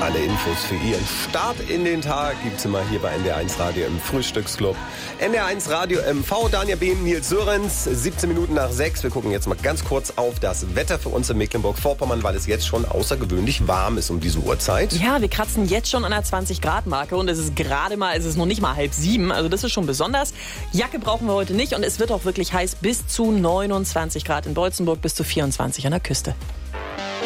Alle Infos für Ihren Start in den Tag gibt's immer hier bei NDR1 Radio im Frühstücksclub. NDR1 Radio MV, Daniel Behm, Nils Sörenz, 17 Minuten nach 6. Wir gucken jetzt mal ganz kurz auf das Wetter für uns in Mecklenburg-Vorpommern, weil es jetzt schon außergewöhnlich warm ist um diese Uhrzeit. Ja, wir kratzen jetzt schon an der 20-Grad-Marke und es ist noch nicht mal 6:30. Also das ist schon besonders. Jacke brauchen wir heute nicht und es wird auch wirklich heiß, bis zu 29 Grad in Beutzenburg, bis zu 24 an der Küste.